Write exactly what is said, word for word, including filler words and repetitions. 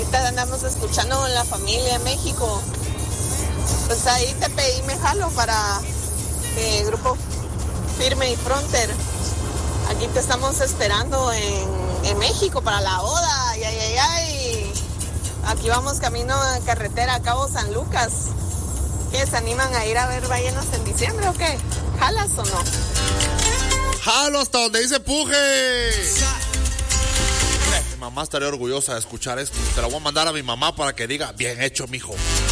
ahorita andamos escuchando en la familia en México. Pues ahí te pedí, me jalo para el grupo Firme y Fronter. Aquí te estamos esperando en, en México para la boda. Ay, ay, ay, ay. Aquí vamos camino a carretera a Cabo San Lucas. ¿Qué? ¿Se animan a ir a ver ballenas en diciembre o qué? ¿Jalas o no? ¡Jalo hasta donde dice puje! Mi mamá estaría orgullosa de escuchar esto. Te lo voy a mandar a mi mamá para que diga, bien hecho, mijo.